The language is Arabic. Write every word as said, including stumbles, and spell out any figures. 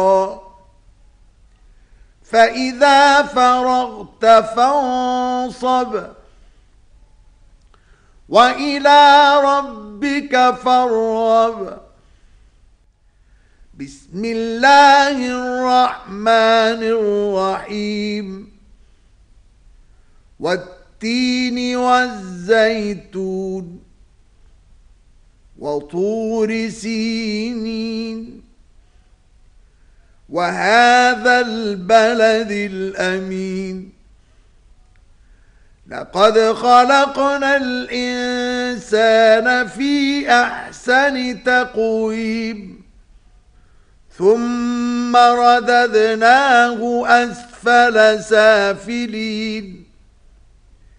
فإذا فرغت فانصب وإلى ربك فارغب. بسم الله الرحمن الرحيم. والتين والزيتون وطور سينين وهذا البلد الأمين. لقد خلقنا الإنسان في أحسن تقويم ثم رددناه أسفل سافلين